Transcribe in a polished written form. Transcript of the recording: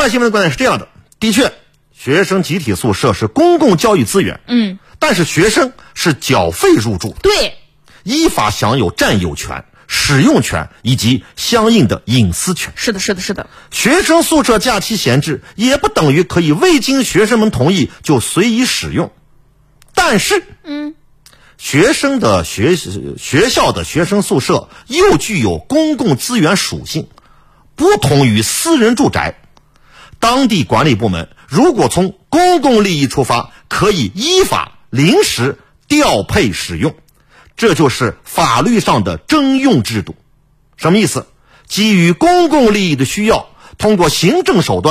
块新闻的观点是这样的，的确学生集体宿舍是公共教育资源，但是学生是缴费入住， 对， 依法享有占有权、使用权以及相应的隐私权。 是的。 学生宿舍假期闲置也不等于可以未经学生们同意就随意使用，但是学校的学生宿舍又具有公共资源属性，不同于私人住宅。当地管理部门如果从公共利益出发，可以依法临时调配使用，这就是法律上的征用制度。什么意思？基于公共利益的需要，通过行政手段